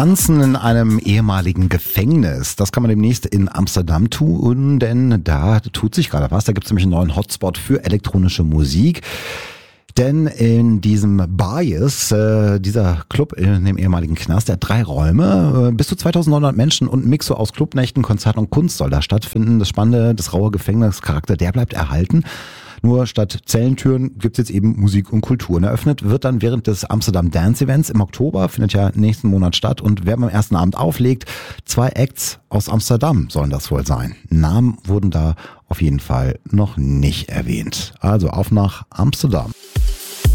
Tanzen in einem ehemaligen Gefängnis. Das kann man demnächst in Amsterdam tun, denn da tut sich gerade was. Da gibt es nämlich einen neuen Hotspot für elektronische Musik. Denn in diesem Bias, dieser Club in dem ehemaligen Knast, der hat 3 Räume, bis zu 2900 Menschen und ein Mix so aus Clubnächten, Konzerten und Kunst soll da stattfinden. Das Spannende, das raue Gefängnischarakter, der bleibt erhalten. Nur statt Zellentüren gibt's jetzt eben Musik und Kultur. Und eröffnet wird dann während des Amsterdam Dance Events im Oktober, findet ja nächsten Monat statt. Und wer beim ersten Abend auflegt, 2 Acts aus Amsterdam sollen das wohl sein. Namen wurden da auf jeden Fall noch nicht erwähnt. Also auf nach Amsterdam.